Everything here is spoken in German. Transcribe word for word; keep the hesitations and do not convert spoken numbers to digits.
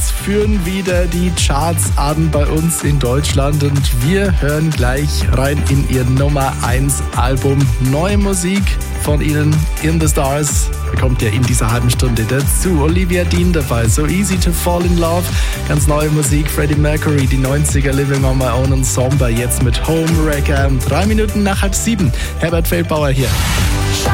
Stars führen wieder die Charts an bei uns in Deutschland und wir hören gleich rein in ihr Nummer eins Album. Neue Musik von ihnen, In the Stars, bekommt ihr in dieser halben Stunde dazu. Olivia Dean dabei, So Easy to Fall in Love, ganz neue Musik, Freddie Mercury, die neunziger, Living on My Own und Somber jetzt mit Homewrecker. Drei Minuten nach halb sieben, Herbert Feldbauer hier.